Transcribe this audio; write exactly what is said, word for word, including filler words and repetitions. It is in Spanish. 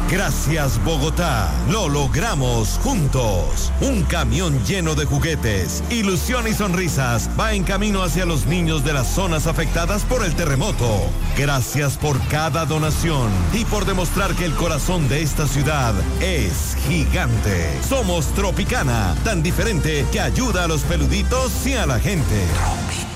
Gracias, Bogotá. Lo logramos juntos. Un camión lleno de juguetes, ilusión y sonrisas va en camino hacia los niños de las zonas afectadas por el terremoto. Gracias por cada donación y por demostrar que el corazón de esta ciudad es gigante. Somos Tropicana, tan diferente que ayuda a los peluditos y a la gente. Tropi.